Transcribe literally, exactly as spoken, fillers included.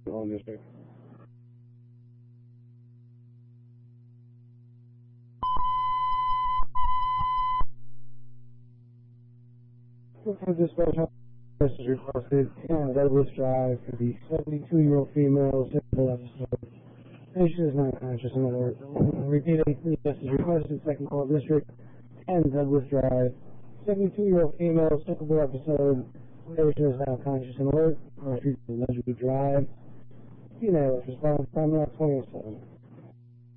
on district. For dispatch, message requested in Douglas Drive for the seventy-two-year-old female simple episode. Patient is not conscious and alert. Repeating, the message requested, second call district, ten Douglas Drive. seventy-two-year-old female simple episode. Patient is now conscious and alert. Street Allegedly Drive. Female response time now twenty-seven.